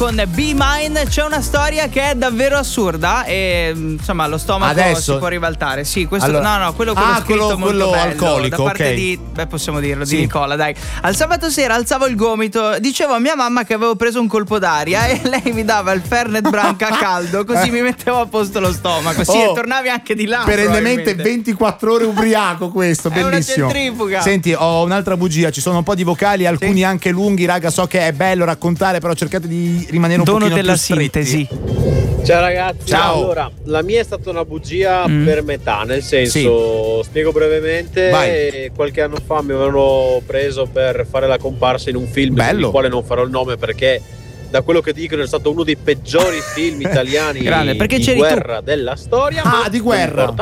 Con Be Mine c'è una storia che è davvero assurda e insomma lo stomaco adesso si può ribaltare. Sì, questo allora, quello scritto molto bello, alcolico, da parte okay. di possiamo dirlo, di Nicola, dai. Al sabato sera alzavo il gomito, dicevo a mia mamma che avevo preso un colpo d'aria e lei mi dava il Fernet Branca caldo, così mi mettevo a posto lo stomaco. Sì, e tornavi anche di là. Perennemente 24 ore ubriaco, questo, è bellissimo. Una centrifuga. Senti, ho un'altra bugia, ci sono un po' di vocali, alcuni anche lunghi, raga, so che è bello raccontare, però cercate di rimanere un pochino della più stretti. sintesi. Ciao ragazzi, ciao. Allora, la mia è stata una bugia per metà, nel senso, spiego brevemente. Vai. Qualche anno fa mi avevano preso per fare la comparsa in un film del quale non farò il nome perché da quello che dicono è stato uno dei peggiori film italiani di guerra della storia. Di guerra.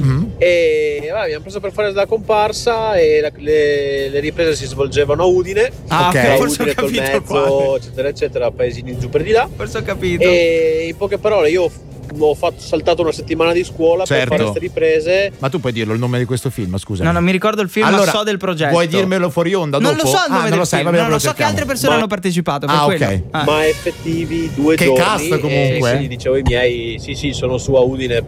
E abbiamo preso per fare la comparsa e le riprese si svolgevano a Udine. Forse ho Udine, capito Tolmezzo, eccetera eccetera, paesini giù per di là. Forse ho capito. E in poche parole io ho saltato una settimana di scuola per fare queste riprese. Ma tu puoi dirlo il nome di questo film, scusa? No, non mi ricordo il film, ma so del progetto. Vuoi dirmelo fuori onda dopo? Non lo so il nome del film, non lo so che altre persone hanno partecipato per quello. Ma effettivi 2 giorni. Che cast comunque. Sì, dicevo ai miei, sì, sono su a Udine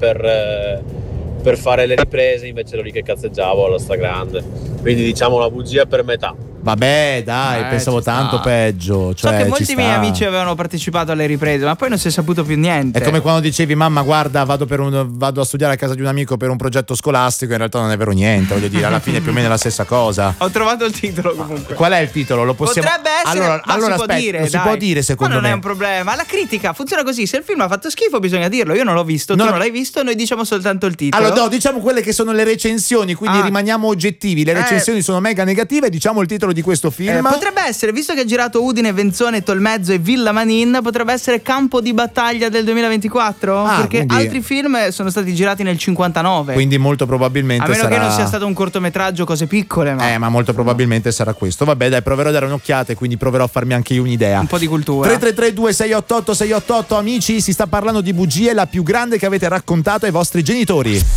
per fare le riprese, invece ero lì che cazzeggiavo alla stragrande. Quindi diciamo una bugia per metà. Vabbè, dai, pensavo tanto peggio. Cioè, so che molti miei amici avevano partecipato alle riprese, ma poi non si è saputo più niente. È come quando dicevi, mamma, guarda, vado a studiare a casa di un amico per un progetto scolastico. In realtà non è vero niente, voglio dire, alla fine più o meno è la stessa cosa. Ho trovato il titolo comunque. Qual è il titolo? Lo possiamo... Potrebbe essere, allora si può aspetta, dire, lo si può dire secondo me. Ma me. non è un problema. La critica funziona così: se il film ha fatto schifo, bisogna dirlo. Io non l'ho visto, tu non l'hai visto, noi diciamo soltanto il titolo. Allora, no, diciamo quelle che sono le recensioni, quindi rimaniamo oggettivi. Le recensioni sono mega negative, diciamo il titolo di questo film. Potrebbe essere, visto che ha girato Udine, Venzone, Tolmezzo e Villa Manin, potrebbe essere Campo di battaglia del 2024? Perché altri film sono stati girati nel 59. Quindi molto probabilmente a meno che non sia stato un cortometraggio, cose piccole. Ma molto probabilmente sarà questo. Vabbè, dai, proverò a dare un'occhiata e quindi proverò a farmi anche io un'idea. Un po' di cultura. 333-2688-688, amici, si sta parlando di bugie, la più grande che avete raccontato ai vostri genitori.